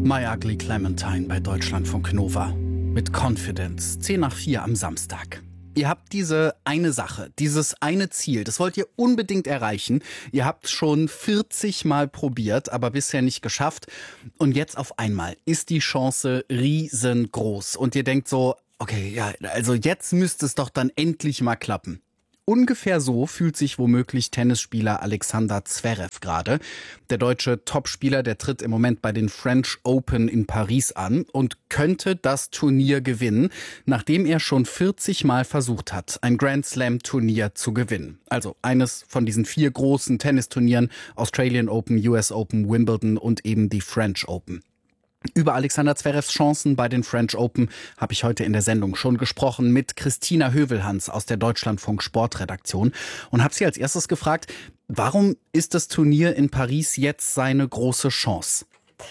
My Ugly Clementine bei Deutschlandfunk Nova. Mit Confidence, 3:10 am Samstag. Ihr habt diese eine Sache, dieses eine Ziel, das wollt ihr unbedingt erreichen. Ihr habt schon 40 Mal probiert, aber bisher nicht geschafft. Und jetzt auf einmal ist die Chance riesengroß. Und ihr denkt so, okay, ja, also jetzt müsste es doch dann endlich mal klappen. Ungefähr so fühlt sich womöglich Tennisspieler Alexander Zverev gerade. Der deutsche Topspieler, der tritt im Moment bei den French Open in Paris an und könnte das Turnier gewinnen, nachdem er schon 40 Mal versucht hat, ein Grand Slam Turnier zu gewinnen. Also eines von diesen 4 großen Tennisturnieren, Australian Open, US Open, Wimbledon und eben die French Open. Über Alexander Zverevs Chancen bei den French Open habe ich heute in der Sendung schon gesprochen mit Christina Hövelhans aus der Deutschlandfunk Sportredaktion und habe sie als erstes gefragt, warum ist das Turnier in Paris jetzt seine große Chance?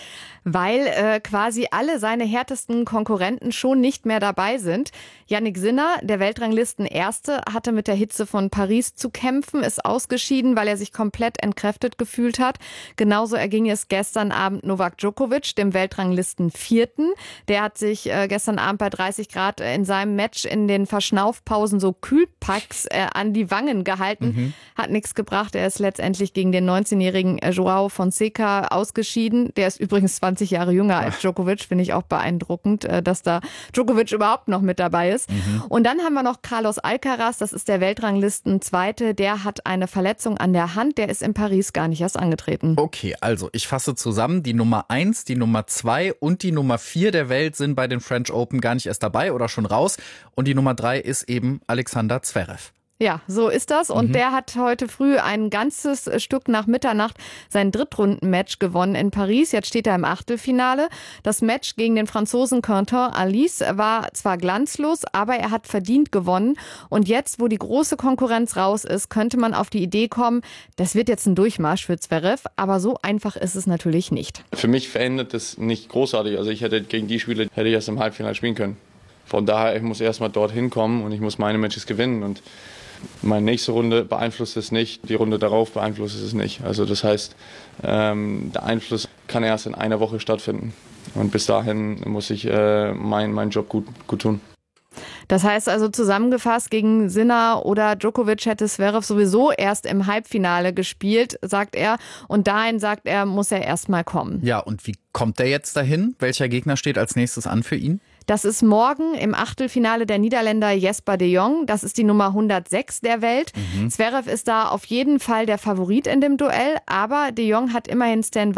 Weil quasi alle seine härtesten Konkurrenten schon nicht mehr dabei sind. Jannik Sinner, der Weltranglisten-Erste, hatte mit der Hitze von Paris zu kämpfen, ist ausgeschieden, weil er sich komplett entkräftet gefühlt hat. Genauso erging es gestern Abend Novak Djokovic, dem Weltranglisten-Vierten. Der hat sich gestern Abend bei 30 Grad in seinem Match in den Verschnaufpausen so Kühlpacks an die Wangen gehalten. Hat nichts gebracht. Er ist letztendlich gegen den 19-jährigen Joao Fonseca ausgeschieden. Der ist übrigens 20 Jahre jünger als Djokovic, finde ich auch beeindruckend, dass da Djokovic überhaupt noch mit dabei ist. Und dann haben wir noch Carlos Alcaraz, das ist der Weltranglisten-Zweite, der hat eine Verletzung an der Hand, der ist in Paris gar nicht erst angetreten. Okay, also ich fasse zusammen, die Nummer 1, die Nummer 2 und die Nummer 4 der Welt sind bei den French Open gar nicht erst dabei oder schon raus und die Nummer 3 ist eben Alexander Zverev. Ja, so ist das. Und der hat heute früh ein ganzes Stück nach Mitternacht sein Drittrunden-Match gewonnen in Paris. Jetzt steht er im Achtelfinale. Das Match gegen den Franzosen Quentin Halys war zwar glanzlos, aber er hat verdient gewonnen. Und jetzt, wo die große Konkurrenz raus ist, könnte man auf die Idee kommen, das wird jetzt ein Durchmarsch für Zverev. Aber so einfach ist es natürlich nicht. Für mich verändert das nicht großartig. Also ich hätte gegen die Spieler erst im Halbfinale spielen können. Von daher, ich muss erstmal dorthin kommen und ich muss meine Matches gewinnen. Und meine nächste Runde beeinflusst es nicht, die Runde darauf beeinflusst es nicht. Also das heißt, der Einfluss kann erst in einer Woche stattfinden. Und bis dahin muss ich meinen Job gut tun. Das heißt also zusammengefasst, gegen Sinner oder Djokovic hätte Zverev sowieso erst im Halbfinale gespielt, sagt er. Und dahin, sagt er, muss er erst mal kommen. Ja, und wie kommt er jetzt dahin? Welcher Gegner steht als nächstes an für ihn? Das ist morgen im Achtelfinale der Niederländer Jesper de Jong. Das ist die Nummer 106 der Welt. Zverev ist da auf jeden Fall der Favorit in dem Duell. Aber de Jong hat immerhin Stan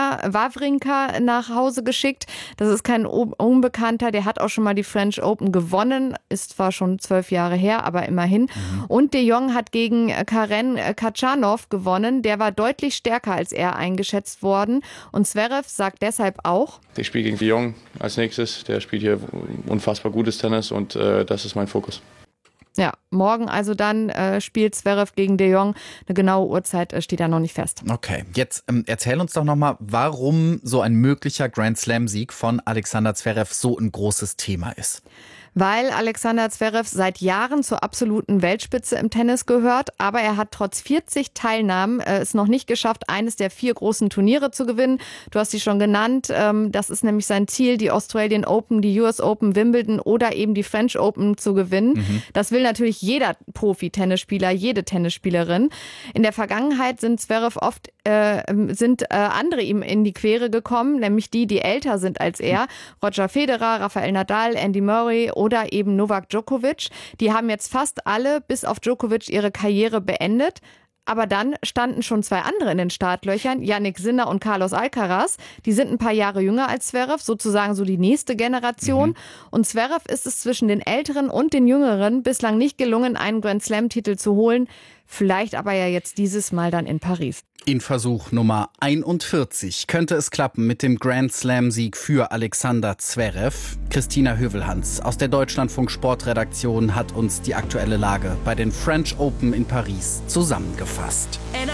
Wawrinka nach Hause geschickt. Das ist kein Unbekannter. Der hat auch schon mal die French Open gewonnen. Ist zwar schon 12 Jahre her, aber immerhin. Und de Jong hat gegen Karen Khachanov gewonnen. Der war deutlich stärker als er eingeschätzt worden. Und Zverev sagt deshalb auch: Ich spiele gegen de Jong als nächstes. Der spielt hier unfassbar gutes Tennis und das ist mein Fokus. Ja, morgen also dann spielt Zverev gegen de Jong. Eine genaue Uhrzeit steht da noch nicht fest. Okay, jetzt erzähl uns doch nochmal, warum so ein möglicher Grand Slam-Sieg von Alexander Zverev so ein großes Thema ist. Weil Alexander Zverev seit Jahren zur absoluten Weltspitze im Tennis gehört, aber er hat trotz 40 Teilnahmen es noch nicht geschafft, eines der 4 großen Turniere zu gewinnen. Du hast sie schon genannt, das ist nämlich sein Ziel, die Australian Open, die US Open, Wimbledon oder eben die French Open zu gewinnen. Das will natürlich jeder Profi-Tennisspieler, jede Tennisspielerin. In der Vergangenheit sind Zverev oft andere ihm in die Quere gekommen, nämlich die älter sind als er. Roger Federer, Rafael Nadal, Andy Murray oder eben Novak Djokovic. Die haben jetzt fast alle bis auf Djokovic ihre Karriere beendet. Aber dann standen schon 2 andere in den Startlöchern, Jannik Sinner und Carlos Alcaraz. Die sind ein paar Jahre jünger als Zverev, sozusagen so die nächste Generation. Und Zverev ist es zwischen den Älteren und den Jüngeren bislang nicht gelungen, einen Grand Slam-Titel zu holen. Vielleicht aber ja jetzt dieses Mal dann in Paris. In Versuch Nummer 41 könnte es klappen mit dem Grand Slam-Sieg für Alexander Zverev. Christina Hövelhans aus der Deutschlandfunk Sportredaktion hat uns die aktuelle Lage bei den French Open in Paris zusammengefasst.